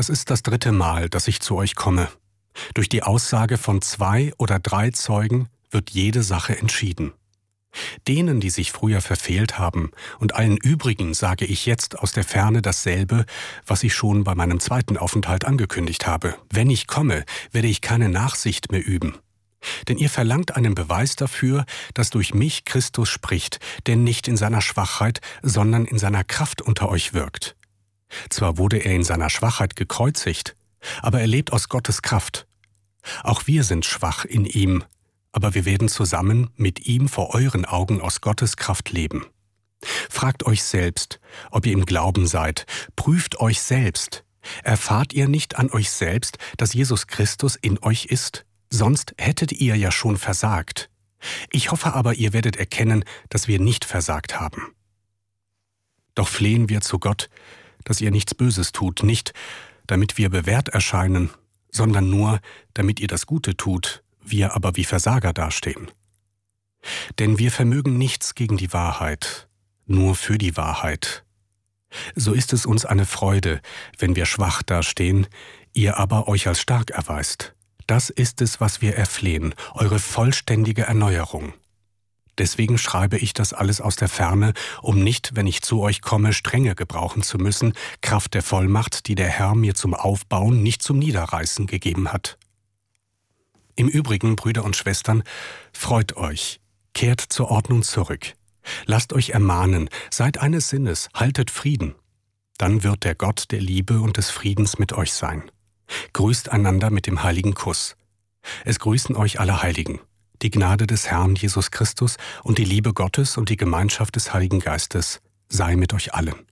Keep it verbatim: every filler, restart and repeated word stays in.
Das ist das dritte Mal, dass ich zu euch komme. Durch die Aussage von zwei oder drei Zeugen wird jede Sache entschieden. Denen, die sich früher verfehlt haben, und allen übrigen sage ich jetzt aus der Ferne dasselbe, was ich schon bei meinem zweiten Aufenthalt angekündigt habe. Wenn ich komme, werde ich keine Nachsicht mehr üben. Denn ihr verlangt einen Beweis dafür, dass durch mich Christus spricht, der nicht in seiner Schwachheit, sondern in seiner Kraft unter euch wirkt. Zwar wurde er in seiner Schwachheit gekreuzigt, aber er lebt aus Gottes Kraft. Auch wir sind schwach in ihm, aber wir werden zusammen mit ihm vor euren Augen aus Gottes Kraft leben. Fragt euch selbst, ob ihr im Glauben seid. Prüft euch selbst. Erfahrt ihr nicht an euch selbst, dass Jesus Christus in euch ist? Sonst hättet ihr ja schon versagt. Ich hoffe aber, ihr werdet erkennen, dass wir nicht versagt haben. Doch flehen wir zu Gott, dass ihr nichts Böses tut, nicht, damit wir bewährt erscheinen, sondern nur, damit ihr das Gute tut, wir aber wie Versager dastehen. Denn wir vermögen nichts gegen die Wahrheit, nur für die Wahrheit. So ist es uns eine Freude, wenn wir schwach dastehen, ihr aber euch als stark erweist. Das ist es, was wir erflehen, eure vollständige Erneuerung. Deswegen schreibe ich das alles aus der Ferne, um nicht, wenn ich zu euch komme, Strenge gebrauchen zu müssen, Kraft der Vollmacht, die der Herr mir zum Aufbauen, nicht zum Niederreißen gegeben hat. Im Übrigen, Brüder und Schwestern, freut euch, kehrt zur Ordnung zurück. Lasst euch ermahnen, seid eines Sinnes, haltet Frieden. Dann wird der Gott der Liebe und des Friedens mit euch sein. Grüßt einander mit dem heiligen Kuss. Es grüßen euch alle Heiligen. Die Gnade des Herrn Jesus Christus und die Liebe Gottes und die Gemeinschaft des Heiligen Geistes sei mit euch allen.